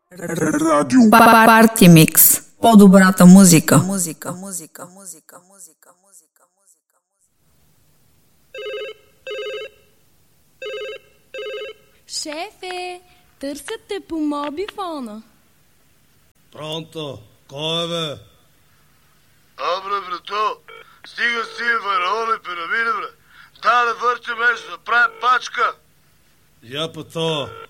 Парти микс. По-добрата музика. Шефе, търсят те по мобифона. Пронто, кой е бе? Абре, брато, стига с тия фараони пирамиди, бре. Да върче нещо, да правим пачка. Я по то.